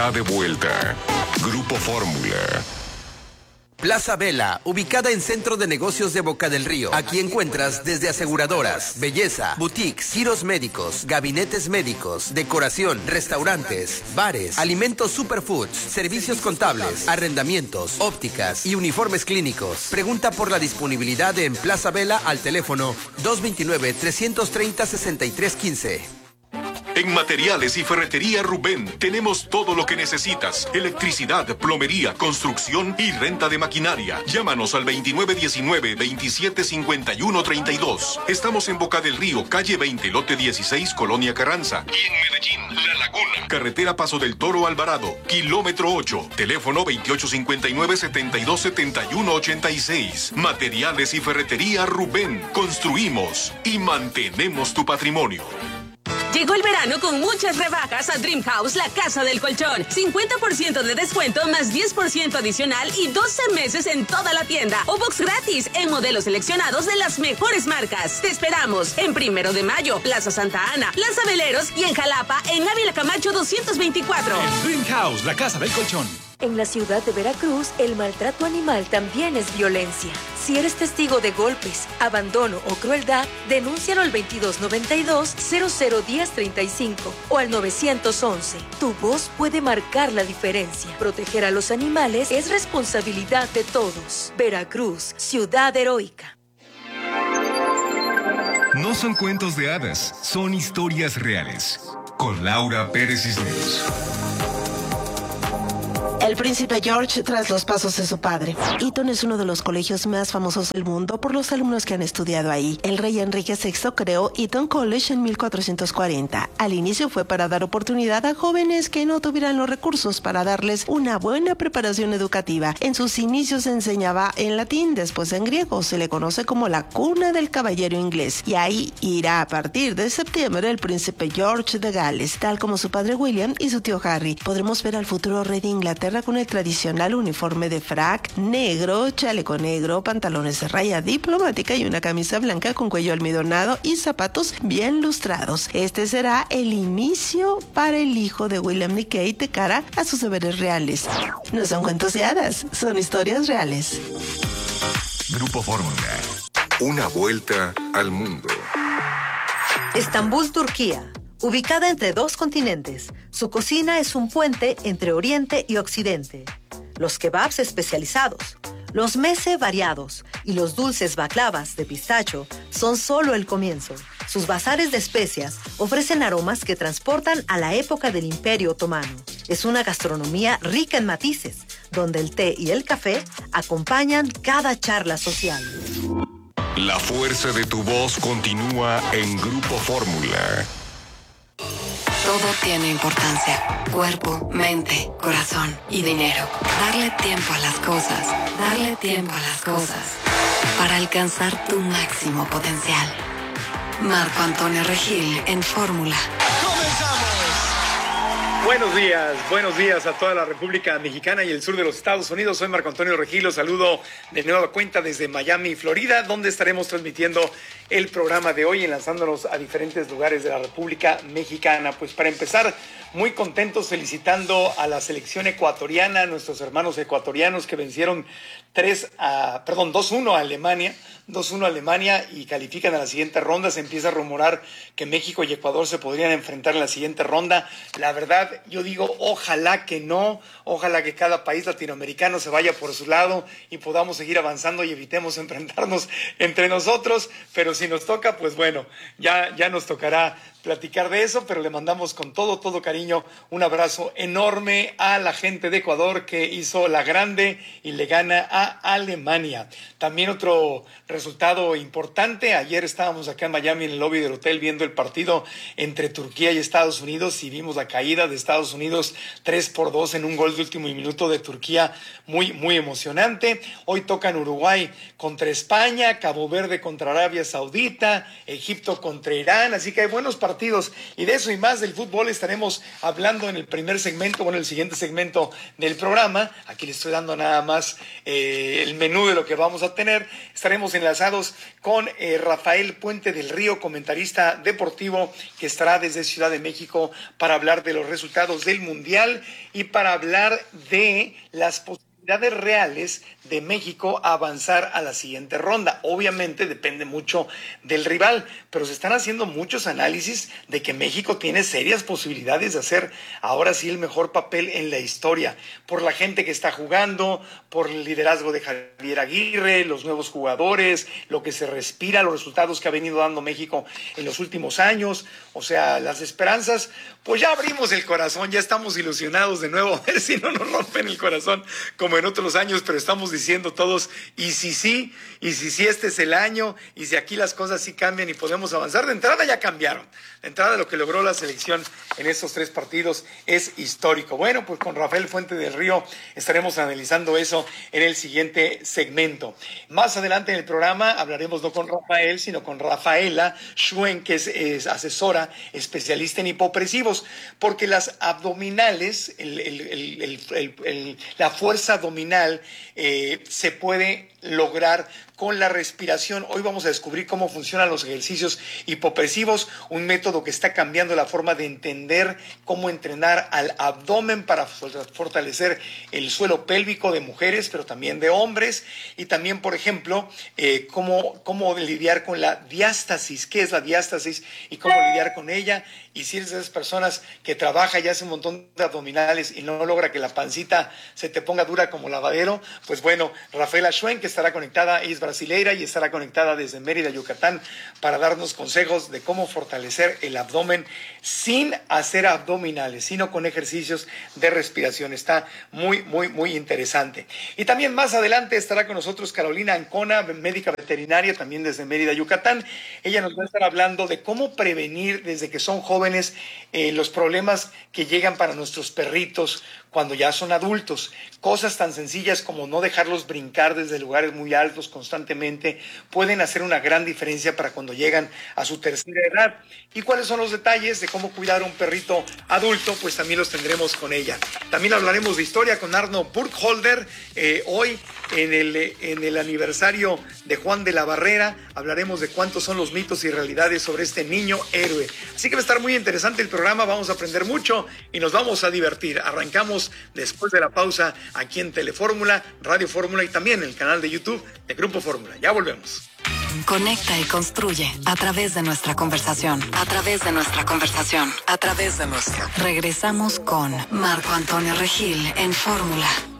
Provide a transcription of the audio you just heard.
De vuelta. Grupo Fórmula. Plaza Vela, ubicada en Centro de Negocios de Boca del Río. Aquí encuentras desde aseguradoras, belleza, boutiques, giros médicos, gabinetes médicos, decoración, restaurantes, bares, alimentos superfoods, servicios contables, arrendamientos, ópticas y uniformes clínicos. Pregunta por la disponibilidad en Plaza Vela al teléfono 229-330-6315. En Materiales y Ferretería Rubén tenemos todo lo que necesitas: electricidad, plomería, construcción y renta de maquinaria. Llámanos al 2919-275132. Estamos en Boca del Río, calle 20, lote 16, Colonia Carranza. Y en Medellín, La Laguna, carretera Paso del Toro Alvarado, kilómetro 8. Teléfono 2859-727186. Materiales y Ferretería Rubén. Construimos y mantenemos tu patrimonio. Llegó el verano con muchas rebajas a Dream House, la casa del colchón. 50% de descuento más 10% adicional y 12 meses en toda la tienda. O box gratis en modelos seleccionados de las mejores marcas. Te esperamos en 1 de Mayo, Plaza Santa Ana, Plaza Veleros y en Jalapa, en Ávila Camacho 224. En Dream House, la casa del colchón. En la ciudad de Veracruz, el maltrato animal también es violencia. Si eres testigo de golpes, abandono o crueldad, denúncialo al 2292-001035 o al 911. Tu voz puede marcar la diferencia. Proteger a los animales es responsabilidad de todos. Veracruz, ciudad heroica. No son cuentos de hadas, son historias reales. Con Laura Pérez Cisneros. El príncipe George tras los pasos de su padre. Eton es uno de los colegios más famosos del mundo por los alumnos que han estudiado ahí. El rey Enrique VI creó Eton College en 1440. Al inicio fue para dar oportunidad a jóvenes que no tuvieran los recursos para darles una buena preparación educativa. En sus inicios se enseñaba en latín, después en griego. Se le conoce como la cuna del caballero inglés. Y ahí irá a partir de septiembre el príncipe George de Gales, tal como su padre William y su tío Harry. Podremos ver al futuro rey de Inglaterra con el tradicional uniforme de frac negro, chaleco negro, pantalones de raya diplomática y una camisa blanca con cuello almidonado y zapatos bien lustrados. Este será el inicio para el hijo de William y Kate de cara a sus deberes reales. No son cuentos de hadas, son historias reales. Grupo Fórmula. Una vuelta al mundo. Estambul, Turquía. Ubicada entre dos continentes, su cocina es un puente entre Oriente y Occidente. Los kebabs especializados, los meze variados y los dulces baklavas de pistacho son solo el comienzo. Sus bazares de especias ofrecen aromas que transportan a la época del Imperio Otomano. Es una gastronomía rica en matices, donde el té y el café acompañan cada charla social. La fuerza de tu voz continúa en Grupo Fórmula. Todo tiene importancia. Cuerpo, mente, corazón y dinero. Darle tiempo a las cosas. Darle tiempo a las cosas. Para alcanzar tu máximo potencial. Marco Antonio Regil en Fórmula. Buenos días a toda la República Mexicana y el sur de los Estados Unidos. Soy Marco Antonio Regil, los saludo de nueva cuenta desde Miami, Florida, donde estaremos transmitiendo el programa de hoy, enlazándonos a diferentes lugares de la República Mexicana. Pues para empezar, muy contentos, felicitando a la selección ecuatoriana, a nuestros hermanos ecuatorianos que vencieron 2-1 a Alemania. 2-1 a Alemania y califican a la siguiente ronda. Se empieza a rumorar que México y Ecuador se podrían enfrentar en la siguiente ronda. La verdad, yo digo, ojalá que no, ojalá que cada país latinoamericano se vaya por su lado y podamos seguir avanzando y evitemos enfrentarnos entre nosotros, pero si nos toca, pues bueno, ya nos tocará platicar de eso, pero le mandamos con todo cariño un abrazo enorme a la gente de Ecuador que hizo la grande y le gana a Alemania. También otro resultado importante, ayer estábamos acá en Miami en el lobby del hotel viendo el partido entre Turquía y Estados Unidos y vimos la caída de Estados Unidos 3-2 en un gol de último minuto de Turquía, muy emocionante. Hoy tocan Uruguay contra España, Cabo Verde contra Arabia Saudita, Egipto contra Irán, así que hay buenos partidos partidos. Y de eso y más del fútbol estaremos hablando en el primer segmento, el siguiente segmento del programa. Aquí le estoy dando nada más el menú de lo que vamos a tener. Estaremos enlazados con Rafael Puente del Río, comentarista deportivo, que estará desde Ciudad de México para hablar de los resultados del Mundial y para hablar de las posibilidades reales de México a avanzar a la siguiente ronda. Obviamente depende mucho del rival, pero se están haciendo muchos análisis de que México tiene serias posibilidades de hacer ahora sí el mejor papel en la historia, por la gente que está jugando, por el liderazgo de Javier Aguirre, los nuevos jugadores, lo que se respira, los resultados que ha venido dando México en los últimos años. O sea, las esperanzas, pues ya abrimos el corazón, ya estamos ilusionados de nuevo, a ver si no nos rompen el corazón como en otros años, pero estamos diciendo todos, y si sí, este es el año, y si aquí las cosas sí cambian y podemos avanzar. De entrada ya cambiaron, de entrada lo que logró la selección en estos 3 partidos es histórico. Bueno, pues con Rafael Fuente del Río estaremos analizando eso en el siguiente segmento. Más adelante en el programa hablaremos no con Rafael, sino con Rafaela Schuen, que es asesora especialista en hipopresivos, porque las abdominales, la fuerza abdominal se puede lograr con la respiración. Hoy vamos a descubrir cómo funcionan los ejercicios hipopresivos, un método que está cambiando la forma de entender cómo entrenar al abdomen para fortalecer el suelo pélvico de mujeres, pero también de hombres, y también, por ejemplo, cómo lidiar con la diástasis, qué es la diástasis y cómo lidiar con ella. Y si eres de esas personas que trabaja y hace un montón de abdominales y no logra que la pancita se te ponga dura como lavadero, pues bueno, Rafaela Schuen, que estará conectada, es brasileira y estará conectada desde Mérida, Yucatán, para darnos consejos de cómo fortalecer el abdomen sin hacer abdominales, sino con ejercicios de respiración. Está muy, muy, muy interesante. Y también más adelante estará con nosotros Carolina Ancona, médica veterinaria, también desde Mérida, Yucatán. Ella nos va a estar hablando de cómo prevenir desde que son jóvenes los problemas que llegan para nuestros perritos cuando ya son adultos. Cosas tan sencillas como no dejarlos brincar desde lugares muy altos constantemente pueden hacer una gran diferencia para cuando llegan a su tercera edad. ¿Y cuáles son los detalles de cómo cuidar a un perrito adulto? Pues también los tendremos con ella. También hablaremos de historia con Arno Burkholder. Hoy en el aniversario de Juan de la Barrera hablaremos de cuántos son los mitos y realidades sobre este niño héroe. Así que va a estar muy interesante el programa, vamos a aprender mucho y nos vamos a divertir. Arrancamos después de la pausa aquí en Telefórmula, Radio Fórmula y también en el canal de YouTube de Grupo Fórmula. Ya volvemos. Conecta y construye a través de nuestra conversación. A través de nuestra conversación. A través de nuestra. Regresamos con Marco Antonio Regil en Fórmula.